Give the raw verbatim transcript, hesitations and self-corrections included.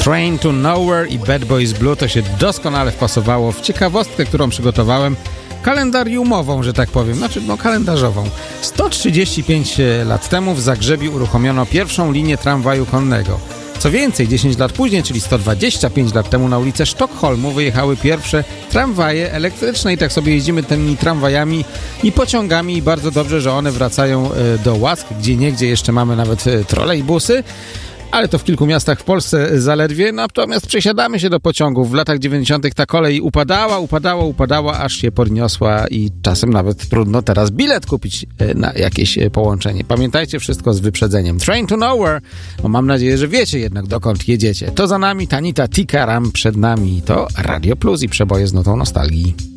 Train to Nowhere i Bad Boys Blue to się doskonale wpasowało w ciekawostkę, którą przygotowałem, kalendariumową, że tak powiem, znaczy no kalendarzową. sto trzydzieści pięć lat temu w Zagrzebiu uruchomiono pierwszą linię tramwaju konnego. Co więcej, dziesięć lat później, czyli sto dwadzieścia pięć lat temu, na ulicę Sztokholmu wyjechały pierwsze tramwaje elektryczne i tak sobie jeździmy tymi tramwajami i pociągami i bardzo dobrze, że one wracają do łask, gdzie niegdzie jeszcze mamy nawet trolejbusy, ale to w kilku miastach w Polsce zaledwie, natomiast przesiadamy się do pociągów. W latach dziewięćdziesiątych ta kolej upadała, upadała, upadała, aż się podniosła i czasem nawet trudno teraz bilet kupić na jakieś połączenie. Pamiętajcie, wszystko z wyprzedzeniem. Train to Nowhere, no mam nadzieję, że wiecie jednak, dokąd jedziecie. To za nami Tanita Tikaram, przed nami to Radio Plus i przeboje z nutą nostalgii.